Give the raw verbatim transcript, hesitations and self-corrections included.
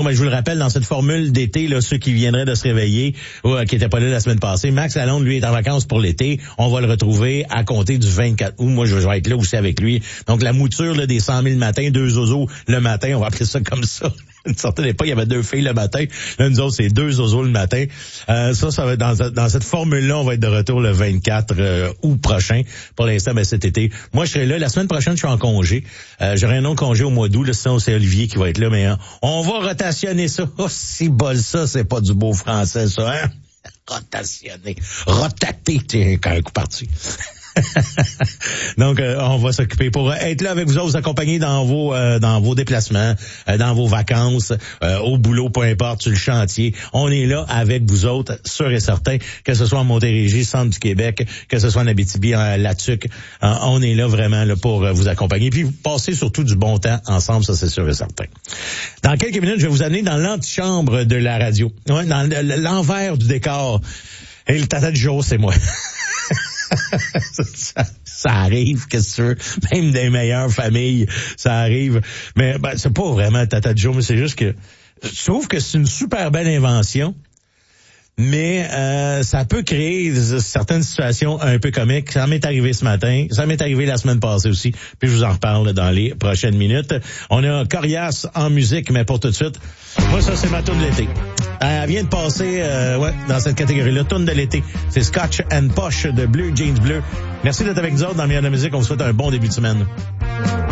ben, je vous le rappelle, dans cette formule d'été, là, ceux qui viendraient de se réveiller ou euh, qui n'étaient pas là la semaine passée, Max Lalonde, lui, est en vacances pour l'été. On va le retrouver à compter du vingt-quatre août. Moi, je vais être là aussi avec lui. Donc, la mouture là, des cent mille le matin, deux zozos le matin, on va appeler ça comme ça. Une certaine époque, il y avait deux filles le matin. Là, nous autres, c'est deux zozos le matin. Euh, ça, ça va être dans, dans cette formule-là, on va être de retour le vingt-quatre euh, août prochain. Pour l'instant, ben, cet été. Moi, je serai là. La semaine prochaine, je suis en congé. Euh, j'aurai un autre congé au mois d'août. Là, sinon, c'est Olivier qui va être là. Mais hein, on va rotationner ça. Oh, si bol ça, c'est pas du beau français, ça, hein? Rotationner. Rotater, tiens, quand un coup parti. Donc, euh, on va s'occuper pour être là avec vous autres, vous accompagner dans vos euh, dans vos déplacements, euh, dans vos vacances, euh, au boulot, peu importe, sur le chantier. On est là avec vous autres, sûr et certain, que ce soit en Montérégie, centre du Québec, que ce soit en Abitibi, en Latuc, euh, on est là vraiment là pour euh, vous accompagner. Puis, vous passez surtout du bon temps ensemble, ça c'est sûr et certain. Dans quelques minutes, je vais vous amener dans l'antichambre de la radio, ouais, dans l'envers du décor. Et le tata du jour, c'est moi. ça, ça arrive, qu'est-ce que tu veux? Même des meilleures familles, ça arrive. Mais ben, c'est pas vraiment Tata Joe, mais c'est juste que je trouve que c'est une super belle invention. Mais euh, ça peut créer certaines situations un peu comiques. Ça m'est arrivé ce matin, ça m'est arrivé la semaine passée aussi, puis je vous en reparle dans les prochaines minutes. On a Corias en musique, mais pour tout de suite, moi ça c'est ma tourne de l'été. Elle vient de passer euh, ouais, dans cette catégorie-là, tourne de l'été. C'est Scotch and Posh de Bleu Jeans Bleu. Merci d'être avec nous autres dans le meilleur de la musique. On vous souhaite un bon début de semaine.